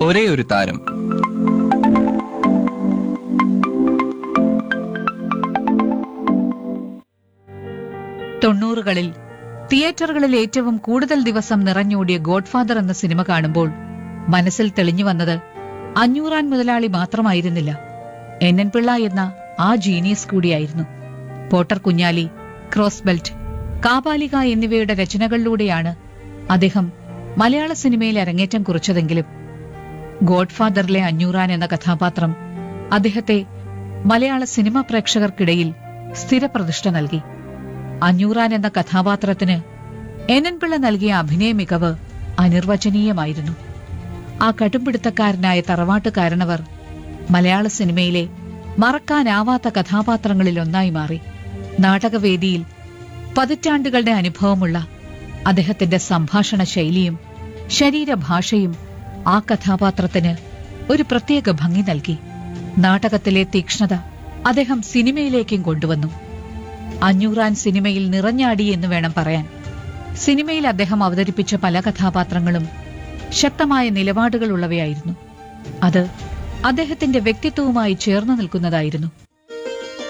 ഒരേ ഒരു താരം. തൊണ്ണൂറുകളിൽ തിയേറ്ററുകളിൽ ഏറ്റവും കൂടുതൽ ദിവസം നിറഞ്ഞോടിയ ഗോഡ്ഫാദർ എന്ന സിനിമ കാണുമ്പോൾ മനസ്സിൽ തെളിഞ്ഞു വന്നത് അഞ്ഞൂറാൻ മുതലാളി മാത്രമായിരുന്നില്ല, എൻ പിള്ള എന്ന ആ ജീനിയസ് കൂടിയായിരുന്നു. പോട്ടർ കുഞ്ഞാലി, ക്രോസ് ബെൽറ്റ്, കാപാലിക എന്നിവയുടെ രചനകളിലൂടെയാണ് അദ്ദേഹം മലയാള സിനിമയിൽ അരങ്ങേറ്റം കുറിച്ചതെങ്കിലും ഗോഡ്ഫാദറിലെ അഞ്ഞൂറാൻ എന്ന കഥാപാത്രം അദ്ദേഹത്തെ മലയാള സിനിമാ പ്രേക്ഷകർക്കിടയിൽ സ്ഥിരപ്രതിഷ്ഠ നൽകി. അഞ്ഞൂറാൻ എന്ന കഥാപാത്രത്തിന് എൻ പിള്ള നൽകിയ അഭിനയ മികവ് അനിർവചനീയമായിരുന്നു. ആ കടുംപിടുത്തക്കാരനായ തറവാട്ടുകാരനവർ മലയാള സിനിമയിലെ മറക്കാനാവാത്ത കഥാപാത്രങ്ങളിൽ ഒന്നായി മാറി. നാടകവേദിയിൽ പതിറ്റാണ്ടുകളുടെ അനുഭവമുള്ള അദ്ദേഹത്തിന്റെ സംഭാഷണ ശൈലിയും ശരീരഭാഷയും ആ കഥാപാത്രത്തിന് ഒരു പ്രത്യേക ഭംഗി നൽകി. നാടകത്തിലെ തീക്ഷ്ണത അദ്ദേഹം സിനിമയിലേക്കും കൊണ്ടുവന്നു. അഞ്ഞൂറാൻ സിനിമയിൽ നിറഞ്ഞാടി എന്ന് വേണം പറയാൻ. സിനിമയിൽ അദ്ദേഹം അവതരിപ്പിച്ച പല കഥാപാത്രങ്ങളും ശക്തമായ നിലപാടുകളുള്ളവയായിരുന്നു. അത് അദ്ദേഹത്തിന്റെ വ്യക്തിത്വവുമായി ചേർന്നു നിൽക്കുന്നതായിരുന്നു.